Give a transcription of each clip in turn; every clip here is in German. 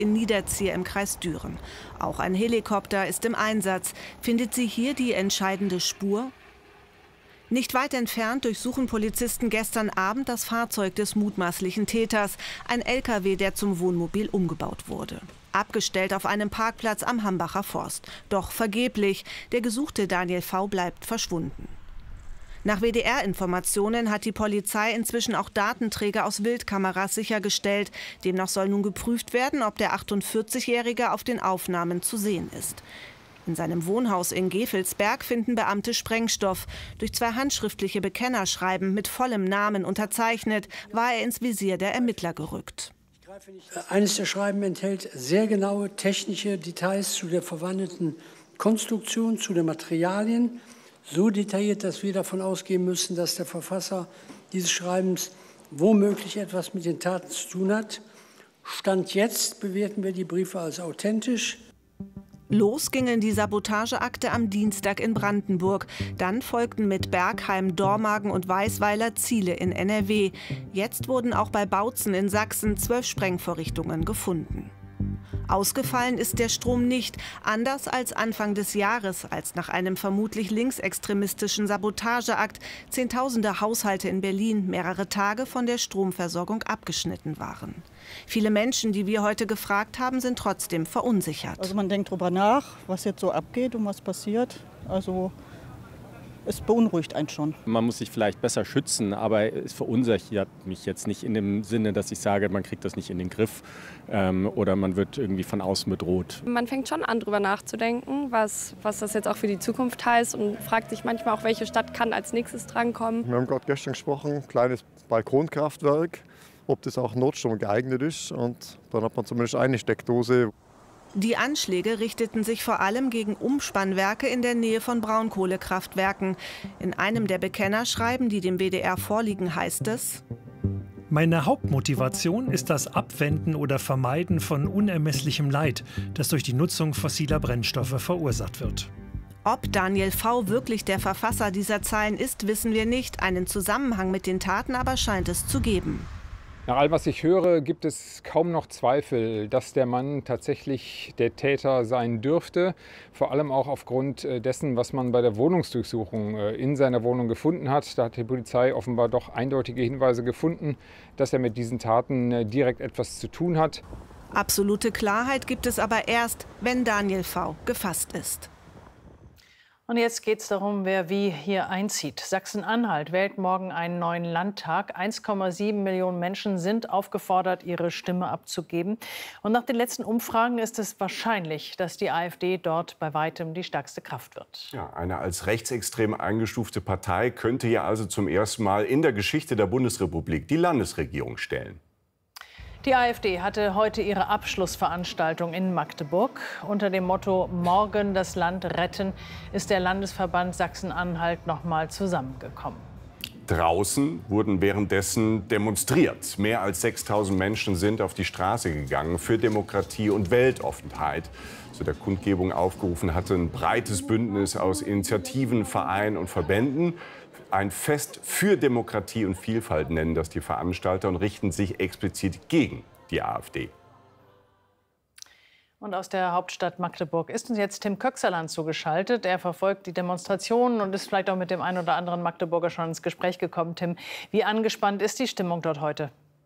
in Niederzier im Kreis Düren. Auch ein Helikopter ist im Einsatz. Findet sie hier die entscheidende Spur? Nicht weit entfernt durchsuchen Polizisten gestern Abend das Fahrzeug des mutmaßlichen Täters, ein LKW, der zum Wohnmobil umgebaut wurde. Abgestellt auf einem Parkplatz am Hambacher Forst. Doch vergeblich, der gesuchte Daniel V. bleibt verschwunden. Nach WDR-Informationen hat die Polizei inzwischen auch Datenträger aus Wildkameras sichergestellt. Demnach soll nun geprüft werden, ob der 48-Jährige auf den Aufnahmen zu sehen ist. In seinem Wohnhaus in Gevelsberg finden Beamte Sprengstoff. Durch 2 handschriftliche Bekennerschreiben mit vollem Namen unterzeichnet, war er ins Visier der Ermittler gerückt. Eines der Schreiben enthält sehr genaue technische Details zu der verwandelten Konstruktion, zu den Materialien. So detailliert, dass wir davon ausgehen müssen, dass der Verfasser dieses Schreibens womöglich etwas mit den Taten zu tun hat. Stand jetzt bewerten wir die Briefe als authentisch. Los gingen die Sabotageakte am Dienstag in Brandenburg. Dann folgten mit Bergheim, Dormagen und Weisweiler Ziele in NRW. Jetzt wurden auch bei Bautzen in Sachsen 12 Sprengvorrichtungen gefunden. Ausgefallen ist der Strom nicht, anders als Anfang des Jahres, als nach einem vermutlich linksextremistischen Sabotageakt Zehntausende Haushalte in Berlin mehrere Tage von der Stromversorgung abgeschnitten waren. Viele Menschen, die wir heute gefragt haben, sind trotzdem verunsichert. Also man denkt darüber nach, was jetzt so abgeht und was passiert. Also es beunruhigt einen schon. Man muss sich vielleicht besser schützen, aber es verunsichert mich jetzt nicht in dem Sinne, dass ich sage, man kriegt das nicht in den Griff oder man wird irgendwie von außen bedroht. Man fängt schon an, darüber nachzudenken, was das jetzt auch für die Zukunft heißt und fragt sich manchmal auch, welche Stadt kann als nächstes drankommen. Wir haben gerade gestern gesprochen, kleines Balkonkraftwerk, ob das auch Notstrom geeignet ist. Und dann hat man zumindest eine Steckdose. Die Anschläge richteten sich vor allem gegen Umspannwerke in der Nähe von Braunkohlekraftwerken. In einem der Bekennerschreiben, die dem WDR vorliegen, heißt es: Meine Hauptmotivation ist das Abwenden oder Vermeiden von unermesslichem Leid, das durch die Nutzung fossiler Brennstoffe verursacht wird. Ob Daniel V. wirklich der Verfasser dieser Zeilen ist, wissen wir nicht. Einen Zusammenhang mit den Taten aber scheint es zu geben. Nach allem, was ich höre, gibt es kaum noch Zweifel, dass der Mann tatsächlich der Täter sein dürfte. Vor allem auch aufgrund dessen, was man bei der Wohnungsdurchsuchung in seiner Wohnung gefunden hat. Da hat die Polizei offenbar doch eindeutige Hinweise gefunden, dass er mit diesen Taten direkt etwas zu tun hat. Absolute Klarheit gibt es aber erst, wenn Daniel V. gefasst ist. Und jetzt geht es darum, wer wie hier einzieht. Sachsen-Anhalt wählt morgen einen neuen Landtag. 1,7 Millionen Menschen sind aufgefordert, ihre Stimme abzugeben. Und nach den letzten Umfragen ist es wahrscheinlich, dass die AfD dort bei weitem die stärkste Kraft wird. Ja, eine als rechtsextrem eingestufte Partei könnte ja also zum ersten Mal in der Geschichte der Bundesrepublik die Landesregierung stellen. Die AfD hatte heute ihre Abschlussveranstaltung in Magdeburg. Unter dem Motto Morgen das Land retten ist der Landesverband Sachsen-Anhalt noch mal zusammengekommen. Draußen wurden währenddessen demonstriert. Mehr als 6.000 Menschen sind auf die Straße gegangen für Demokratie und Weltoffenheit. Zu der Kundgebung aufgerufen hatte ein breites Bündnis aus Initiativen, Vereinen und Verbänden. Ein Fest für Demokratie und Vielfalt nennen das die Veranstalter und richten sich explizit gegen die AfD. Und aus der Hauptstadt Magdeburg ist uns jetzt Tim Köxerland zugeschaltet. Er verfolgt die Demonstrationen und ist vielleicht auch mit dem einen oder anderen Magdeburger schon ins Gespräch gekommen. Tim, wie angespannt ist die Stimmung dort heute?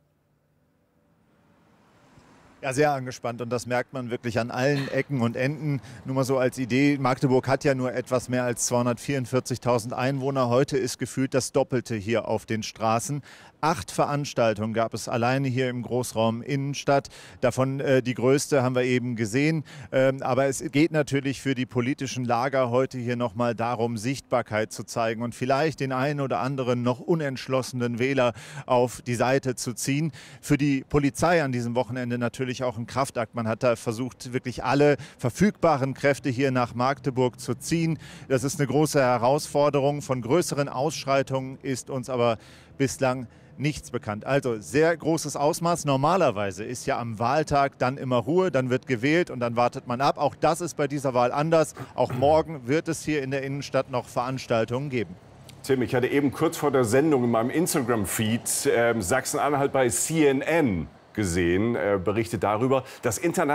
Ja, sehr angespannt und das merkt man wirklich an allen Ecken und Enden. Nur mal so als Idee, Magdeburg hat ja nur etwas mehr als 244.000 Einwohner. Heute ist gefühlt das Doppelte hier auf den Straßen. 8 Veranstaltungen gab es alleine hier im Großraum Innenstadt. Davon die größte haben wir eben gesehen. Aber es geht natürlich für die politischen Lager heute hier noch mal darum, Sichtbarkeit zu zeigen und vielleicht den einen oder anderen noch unentschlossenen Wähler auf die Seite zu ziehen. Für die Polizei an diesem Wochenende natürlich auch ein Kraftakt. Man hat da versucht, wirklich alle verfügbaren Kräfte hier nach Magdeburg zu ziehen. Das ist eine große Herausforderung. Von größeren Ausschreitungen ist uns aber bislang nichts bekannt. Also sehr großes Ausmaß. Normalerweise ist ja am Wahltag dann immer Ruhe, dann wird gewählt und dann wartet man ab. Auch das ist bei dieser Wahl anders. Auch morgen wird es hier in der Innenstadt noch Veranstaltungen geben. Tim, ich hatte eben kurz vor der Sendung in meinem Instagram-Feed Sachsen-Anhalt bei CNN gesehen, berichtet darüber, dass